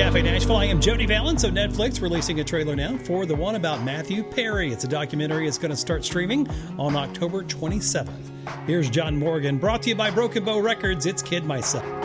Cafe Nashville. I am Jody Valance. So Netflix releasing a trailer now for the one about Matthew Perry. It's a documentary. It's going to start streaming on October 27th. Here's John Morgan, brought to you by Broken Bow Records. It's Kid Myself.